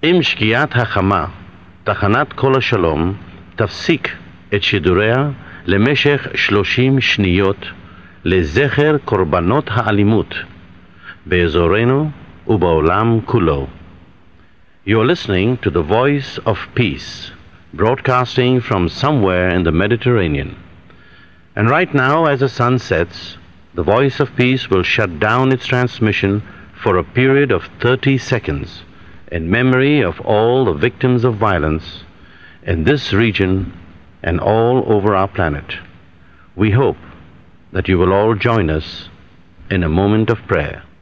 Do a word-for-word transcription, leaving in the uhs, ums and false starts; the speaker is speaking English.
עם שקיעת החמה, תחנת כל השלום תפסיק את שידוריה למשך שלושים שניות לזכר קורבנות האלימות באזורנו ובעולם כולו. You're listening to the Voice of Peace, broadcasting from somewhere in the Mediterranean. And right now, as the sun sets, the Voice of Peace will shut down its transmission for a period of thirty seconds in memory of all the victims of violence in this region and all over our planet. We hope that you will all join us in a moment of prayer.